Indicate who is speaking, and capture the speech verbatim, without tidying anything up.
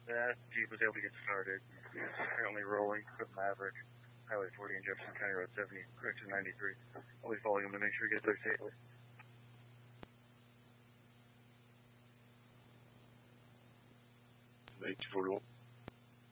Speaker 1: That Jeep was able to get started. It's currently rolling with Maverick, Highway forty and Jefferson County Road seventy, correction ninety-three. I'll be following him to make sure he gets there safely.
Speaker 2: eight forty-one.